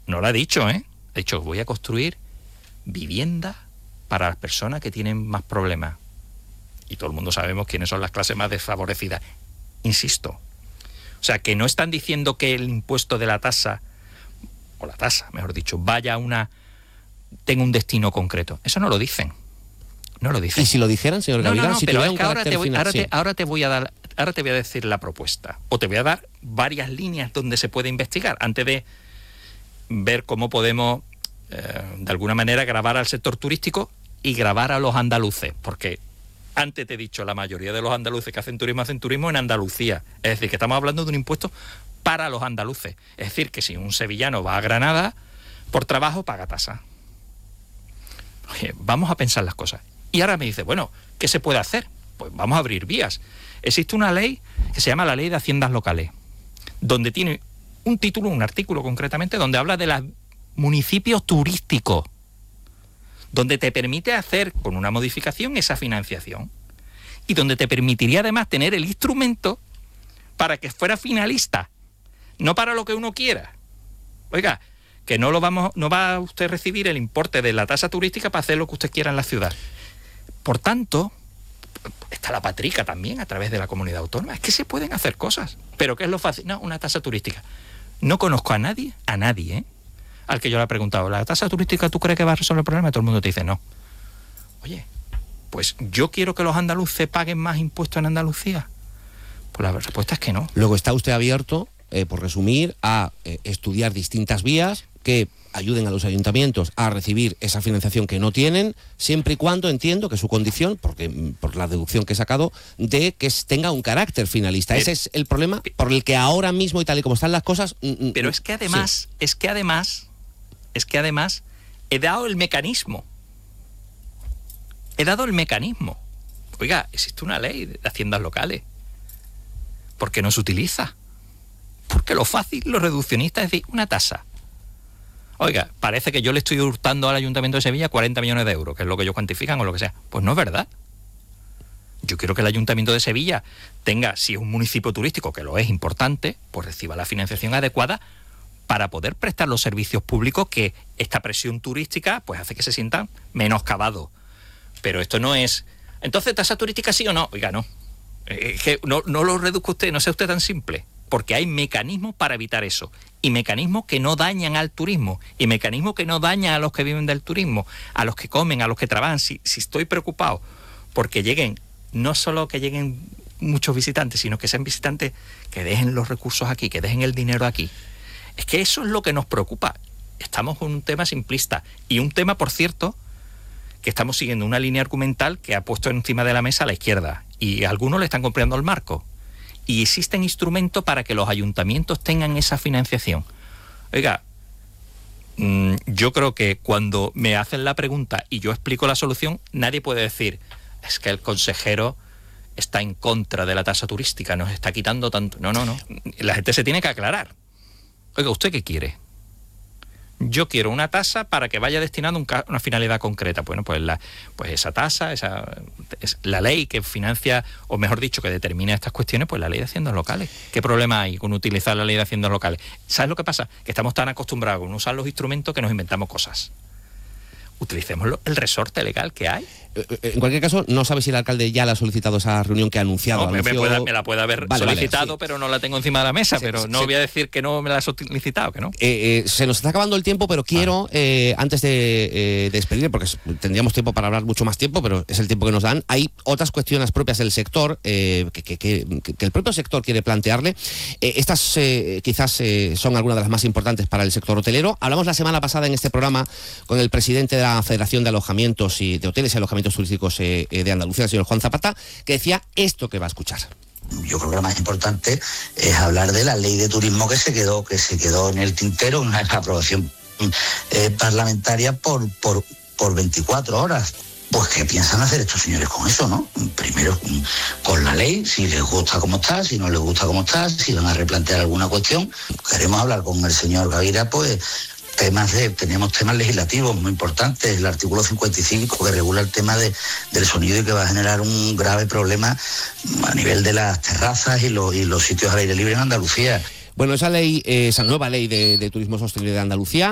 No lo ha dicho, ¿eh? Ha dicho, voy a construir vivienda para las personas que tienen más problemas. Y todo el mundo sabemos quiénes son las clases más desfavorecidas. Insisto. O sea, que no están diciendo que el impuesto de la tasa, o la tasa, mejor dicho, tenga un destino concreto. Eso no lo dicen. No lo dicen. ¿Y si lo dijeran, señor Gaviria? No, si pero tuviera es un que carácter final, ahora te voy a decir la propuesta. O te voy a dar varias líneas donde se puede investigar, antes de ver cómo podemos, de alguna manera, grabar al sector turístico y grabar a los andaluces. Porque antes te he dicho, la mayoría de los andaluces que hacen turismo en Andalucía. Es decir, que estamos hablando de un impuesto para los andaluces. Es decir, que si un sevillano va a Granada, por trabajo paga tasa. Oye, vamos a pensar las cosas. Y ahora me dice, bueno, ¿qué se puede hacer? Pues vamos a abrir vías. Existe una ley que se llama la Ley de Haciendas Locales, donde tiene un título, un artículo concretamente, donde habla de los municipios turísticos, donde te permite hacer con una modificación esa financiación y donde te permitiría además tener el instrumento para que fuera finalista, no para lo que uno quiera. Oiga, que no va a usted recibir el importe de la tasa turística para hacer lo que usted quiera en la ciudad. Por tanto, está la patrica también a través de la comunidad autónoma. Es que se pueden hacer cosas. ¿Pero qué es lo fácil? No, una tasa turística. No conozco a nadie, al que yo le he preguntado, ¿la tasa turística tú crees que va a resolver el problema? Y todo el mundo te dice no. Oye, pues yo quiero que los andaluces paguen más impuestos en Andalucía. Pues la respuesta es que no. Luego está usted abierto, por resumir, a estudiar distintas vías que ayuden a los ayuntamientos a recibir esa financiación que no tienen, siempre y cuando entiendo que su condición, porque por la deducción que he sacado, de que tenga un carácter finalista. Ese es el problema por el que ahora mismo, y tal y como están las cosas... Pero es que además, he dado el mecanismo. Oiga, existe una ley de haciendas locales. ¿Por qué no se utiliza? Porque lo fácil, lo reduccionista, es decir, una tasa. Oiga, parece que yo le estoy hurtando al Ayuntamiento de Sevilla 40 millones de euros, que es lo que ellos cuantifican o lo que sea. Pues no es verdad. Yo quiero que el Ayuntamiento de Sevilla tenga, si es un municipio turístico, que lo es importante, pues reciba la financiación adecuada para poder prestar los servicios públicos que esta presión turística pues hace que se sientan menoscabados. Pero esto no es... Entonces, ¿tasa turística sí o no? Oiga, no. Que no lo reduzca usted, no sea usted tan simple. Porque hay mecanismos para evitar eso. Y mecanismos que no dañan al turismo. Y mecanismos que no dañan a los que viven del turismo. A los que comen, a los que trabajan. Si estoy preocupado porque lleguen, no solo que lleguen muchos visitantes, sino que sean visitantes que dejen los recursos aquí, que dejen el dinero aquí. Es que eso es lo que nos preocupa. Estamos con un tema simplista. Y un tema, por cierto, que estamos siguiendo una línea argumental que ha puesto encima de la mesa a la izquierda. Y algunos le están comprando el marco. Y existen instrumentos para que los ayuntamientos tengan esa financiación. Oiga, yo creo que cuando me hacen la pregunta y yo explico la solución, nadie puede decir, es que el consejero está en contra de la tasa turística, nos está quitando tanto. No. La gente se tiene que aclarar. Oiga, ¿usted qué quiere? Yo quiero una tasa para que vaya destinada a una finalidad concreta. Bueno, pues esa tasa, es la ley que financia, o mejor dicho, que determina estas cuestiones, pues la ley de haciendas locales. ¿Qué problema hay con utilizar la ley de haciendas locales? ¿Sabes lo que pasa? Que estamos tan acostumbrados a usar los instrumentos que nos inventamos cosas. Utilicemos el resorte legal que hay. En cualquier caso, no sabe si el alcalde ya le ha solicitado esa reunión que ha anunciado. No, me la puede haber solicitado, sí. Pero no la tengo encima de la mesa, sí, pero no voy a decir que no me la ha solicitado, que no. Se nos está acabando el tiempo, pero quiero, antes de despedir, porque tendríamos tiempo para hablar mucho más tiempo, pero es el tiempo que nos dan, hay otras cuestiones propias del sector que el propio sector quiere plantearle. Estas quizás son algunas de las más importantes para el sector hotelero. Hablamos la semana pasada en este programa con el presidente de la Federación de Alojamientos y de Hoteles y Alojamientos Turísticos de Andalucía, el señor Juan Zapata, que decía esto que va a escuchar. Yo creo que lo más importante es hablar de la ley de turismo que se quedó en el tintero, una aprobación parlamentaria por 24 horas. Pues, ¿qué piensan hacer estos señores con eso, no? Primero, con la ley, si les gusta como está, si no les gusta como está, si van a replantear alguna cuestión. Queremos hablar con el señor Gaviria, pues... Teníamos temas legislativos muy importantes, el artículo 55 que regula el tema del sonido y que va a generar un grave problema a nivel de las terrazas y los sitios al aire libre en Andalucía. Bueno, esa nueva ley de turismo sostenible de Andalucía